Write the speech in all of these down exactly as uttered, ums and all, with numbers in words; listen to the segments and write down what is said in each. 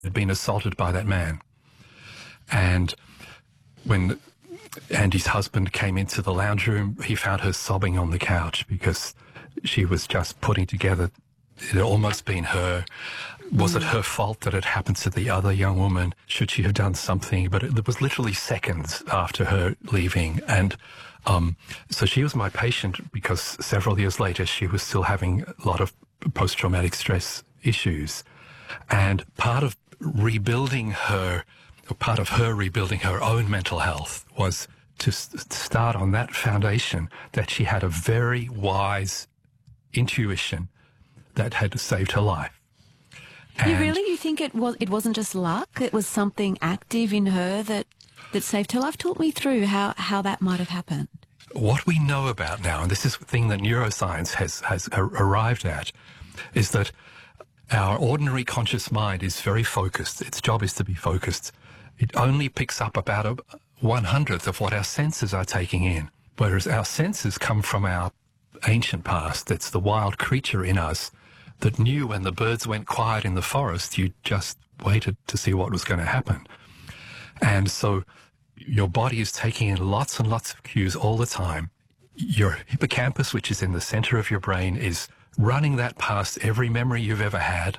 had been assaulted by that man. And when Andy's husband came into the lounge room, he found her sobbing on the couch because she was just putting together, it had almost been her. Was it her fault that it happened to the other young woman? Should she have done something? But it, it was literally seconds after her leaving. And um, so she was my patient because several years later she was still having a lot of post-traumatic stress issues. And part of rebuilding her, or part of her rebuilding her own mental health was to s- start on that foundation that she had a very wise intuition that had saved her life. You really, you think it was? It wasn't just luck. It was something active in her that that saved her life. Talk me through how how that might have happened. What we know about now, and this is the thing that neuroscience has has arrived at, is that our ordinary conscious mind is very focused. Its job is to be focused. It only picks up about a one hundredth of what our senses are taking in, whereas our senses come from our ancient past. It's the wild creature in us that knew when the birds went quiet in the forest, you just waited to see what was going to happen. And so your body is taking in lots and lots of cues all the time. Your hippocampus, which is in the center of your brain, is running that past every memory you've ever had.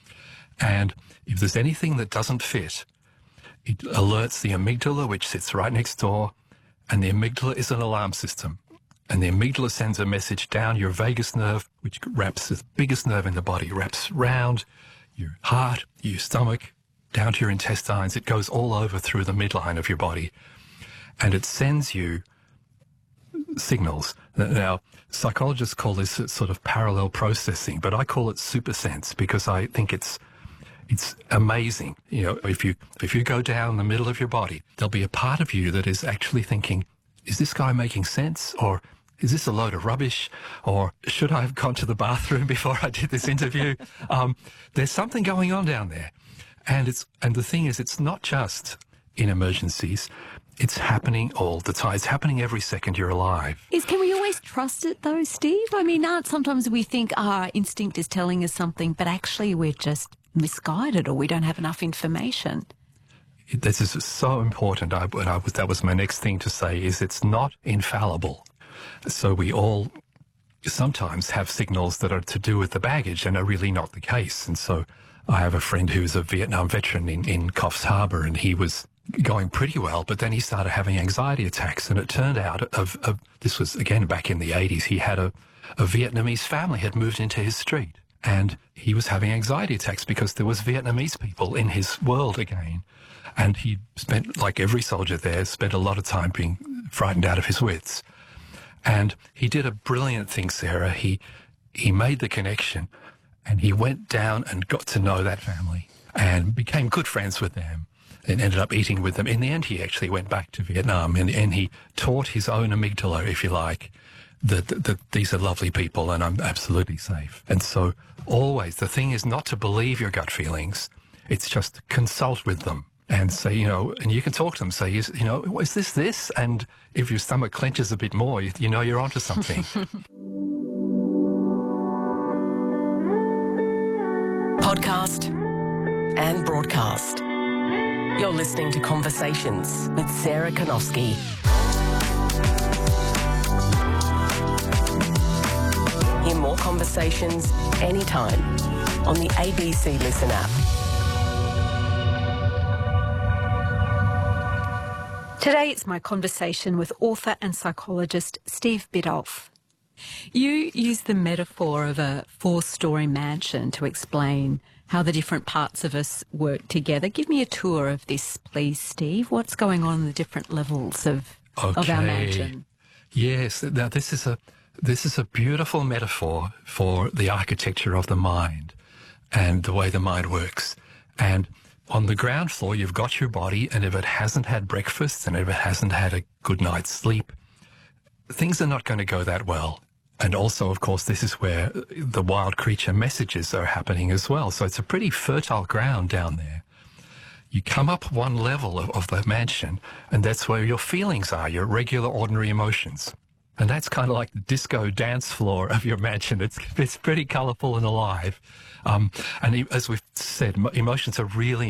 And if there's anything that doesn't fit, it alerts the amygdala, which sits right next door. And the amygdala is an alarm system. And the amygdala sends a message down your vagus nerve, which wraps the biggest nerve in the body, wraps round your heart, your stomach, down to your intestines. It goes all over through the midline of your body. And it sends you signals. Now, psychologists call this sort of parallel processing, but I call it supersense because I think it's it's amazing. You know, if you if you go down the middle of your body, there'll be a part of you that is actually thinking, is this guy making sense? Or is this a load of rubbish? Or should I have gone to the bathroom before I did this interview? um, there's something going on down there. And it's and the thing is, it's not just in emergencies. It's happening all the time. It's happening every second you're alive. Is can we always trust it though, Steve? I mean, aren't sometimes we think our instinct is telling us something, but actually we're just misguided or we don't have enough information. This is so important. I, I was, that was my next thing to say, is it's not infallible. So we all sometimes have signals that are to do with the baggage and are really not the case. And so I have a friend who's a Vietnam veteran in, in Coffs Harbour, and he was going pretty well, but then he started having anxiety attacks. And it turned out, of, of this was, again, back in the eighties, he had a, a Vietnamese family had moved into his street. And he was having anxiety attacks because there was Vietnamese people in his world again. And he spent, like every soldier there, spent a lot of time being frightened out of his wits. And he did a brilliant thing, Sarah. He he made the connection, and he went down and got to know that family and became good friends with them and ended up eating with them. In the end, he actually went back to Vietnam, and, and he taught his own amygdala, if you like, that, that these are lovely people and I'm absolutely safe. And so always the thing is not to believe your gut feelings. It's just consult with them. And say, you know, and you can talk to them, say, is, you know, is this this? And if your stomach clenches a bit more, you, you know you're onto something. Podcast and broadcast. You're listening to Conversations with Sarah Kanowski. Hear more conversations anytime on the A B C Listen app. Today it's my conversation with author and psychologist Steve Biddulph. You use the metaphor of a four-storey mansion to explain how the different parts of us work together. Give me a tour of this, please, Steve. What's going on in the different levels of, okay. of our mansion? Yes, now this is a this is a beautiful metaphor for the architecture of the mind and the way the mind works. And on the ground floor, you've got your body, and if it hasn't had breakfast and if it hasn't had a good night's sleep, things are not going to go that well. And also, of course, this is where the wild creature messages are happening as well. So it's a pretty fertile ground down there. You come up one level of, of the mansion, and that's where your feelings are, your regular, ordinary emotions. And that's kind of like the disco dance floor of your mansion. It's, it's pretty colourful and alive. Um, and as we've said, emotions are really